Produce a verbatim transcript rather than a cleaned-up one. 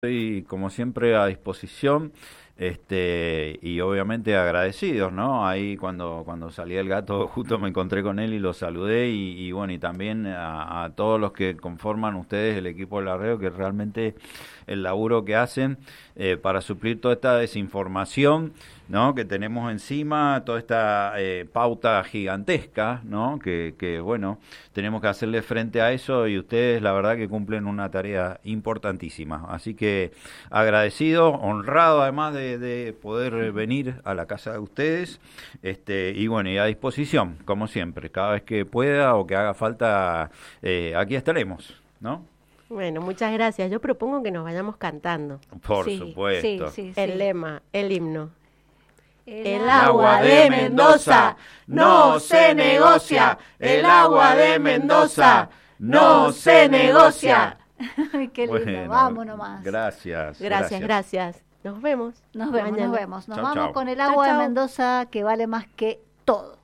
Estoy como siempre a disposición, este, y obviamente agradecidos, ¿no? Ahí cuando, cuando salí el gato justo me encontré con él y lo saludé y, y bueno, y también a, a todos los que conforman ustedes el equipo de la red, que realmente el laburo que hacen eh, para suplir toda esta desinformación, ¿no? Que tenemos encima, toda esta eh, pauta gigantesca, ¿no? Que, que bueno, tenemos que hacerle frente a eso y ustedes la verdad que cumplen una tarea importantísima. Así que agradecido, honrado además de, de poder venir a la casa de ustedes, este, y bueno, y a disposición, como siempre, cada vez que pueda o que haga falta, eh, aquí estaremos, ¿no? Bueno, muchas gracias. Yo propongo que nos vayamos cantando. Por Sí, supuesto. sí, sí, El sí. lema, el himno. El agua de Mendoza no se negocia. El agua de Mendoza no se negocia. Ay, qué lindo, Bueno, vamos nomás. Gracias. Gracias, gracias. Nos vemos. Nos vemos, mañana. nos vemos. Nos Chau, vamos chau. con el Chau, agua chau. de Mendoza que vale más que todo.